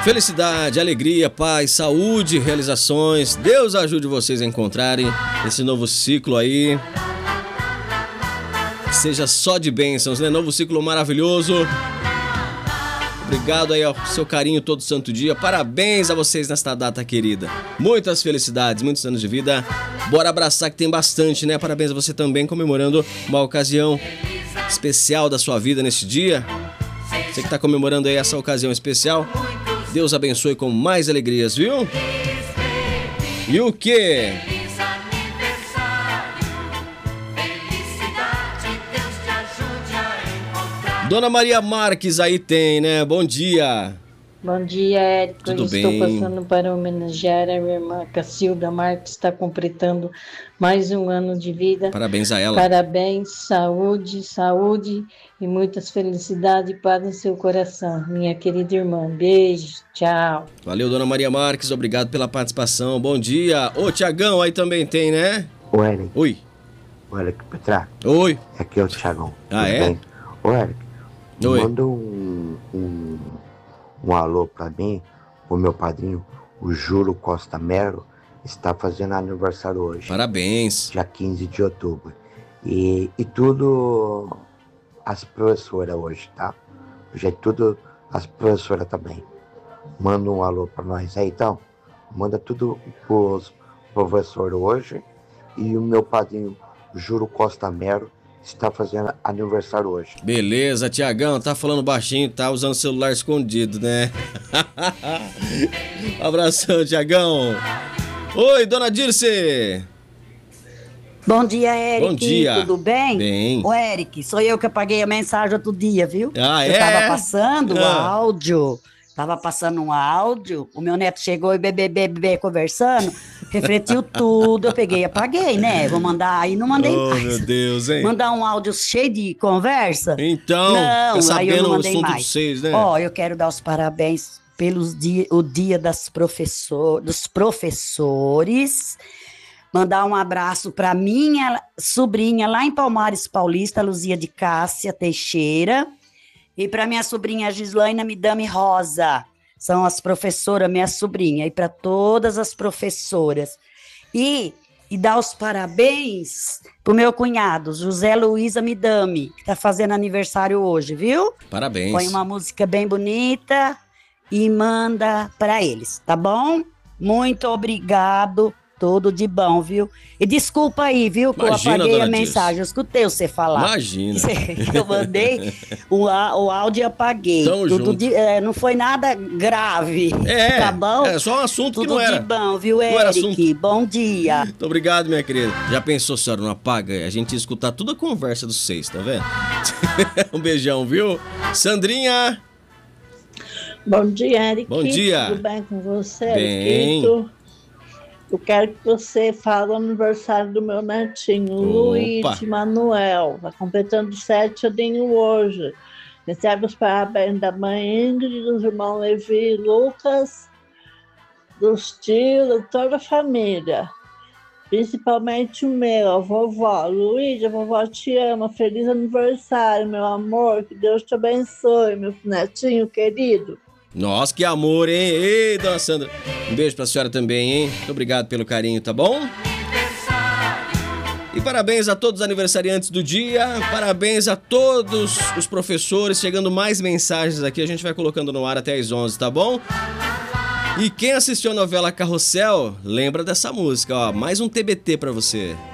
Felicidade, alegria, paz, saúde, realizações. Deus ajude vocês a encontrarem esse novo ciclo aí. Que seja só de bênçãos, né? Novo ciclo maravilhoso. Obrigado aí ao seu carinho todo santo dia. Parabéns a vocês nesta data querida. Muitas felicidades, muitos anos de vida. Bora abraçar que tem bastante, né? Parabéns a você também comemorando uma ocasião especial da sua vida neste dia. Você que está comemorando aí essa ocasião especial, Deus abençoe com mais alegrias, viu? E o quê? Dona Maria Marques aí tem, né? Bom dia. Bom dia, Érico. Tudo Estou bem? passando para homenagear a minha irmã Cacilda Marques, está completando mais um ano de vida. Parabéns a ela. Parabéns, saúde e muitas felicidades para o seu coração, minha querida irmã. Beijo, tchau. Valeu, Dona Maria Marques, obrigado pela participação. Bom dia. Ô, Tiagão aí também tem, né? Ô, Eric. Oi. Ô, Eric Petrá. Oi. Aqui é o Tiagão. Ah, Tudo é? bem? Ô, Eric. Oi. Manda um alô pra mim, o meu padrinho, o Júlio Costa Mero, está fazendo aniversário hoje. Parabéns. Dia 15 de outubro. E tudo as professoras hoje, tá? Hoje é tudo as professoras também. Manda um alô pra nós aí, então. Manda tudo pros professores hoje. E o meu padrinho, Júlio Costa Mero, está fazendo aniversário hoje. Beleza, Tiagão, tá falando baixinho, tá usando o celular escondido, né? Abração, Tiagão. Oi, Dona Dirce. Bom dia, Eric. Bom dia. Tudo bem? Bem. Ô, Eric, sou eu que apaguei a mensagem outro dia, viu? Ah, Eu é? tava passando o Ah. áudio. Tava passando um áudio, o meu neto chegou e bebê conversando, refletiu tudo, eu peguei e apaguei, né? Vou mandar, aí não mandei Oh, mais. meu Deus, hein? Mandar um áudio cheio de conversa? Então, não, fica aí eu sabendo não o mandei assunto mais. de vocês, né? Ó, eu quero dar os parabéns o dia dos professores. Mandar um abraço para minha sobrinha lá em Palmares Paulista, Luzia de Cássia Teixeira. E para minha sobrinha Gislaina Midame Rosa. São as professoras, minha sobrinha. E para todas as professoras. E dar os parabéns pro meu cunhado, José Luiz Midame, que tá fazendo aniversário hoje, viu? Parabéns. Põe uma música bem bonita e manda para eles, tá bom? Muito obrigado, tudo de bom, viu? E desculpa aí, viu, que Imagina, eu apaguei dona a Dirce. mensagem, eu escutei você falar. Imagina. Eu mandei o áudio e apaguei. Tamo junto. Não foi nada grave, É, tá bom? é só um assunto que Tudo não era. de bom, viu, Não era Eric? assunto. Bom dia. Muito obrigado, minha querida. Já pensou, senhora, não apaga? A gente ia escutar toda a conversa dos seis, tá vendo? Um beijão, viu? Sandrinha. Bom dia, Eric. Bom dia. Tudo bem com você, Bem. Eriquito? Eu quero que você fale o aniversário do meu netinho, Luiz Manuel. Está completando 7 aninhos hoje. Recebe os parabéns da mãe Ingrid, dos irmãos Levi e Lucas, dos tios, de toda a família. Principalmente o meu, a vovó. Luiz, a vovó te ama. Feliz aniversário, meu amor. Que Deus te abençoe, meu netinho querido. Nossa, que amor, hein? Ei, dona Sandra. Um beijo pra senhora também, hein? Muito obrigado pelo carinho, tá bom? E parabéns a todos os aniversariantes do dia. Parabéns a todos os professores. Chegando mais mensagens aqui, a gente vai colocando no ar até às 11, tá bom? E quem assistiu a novela Carrossel, lembra dessa música, ó. Mais um TBT pra você.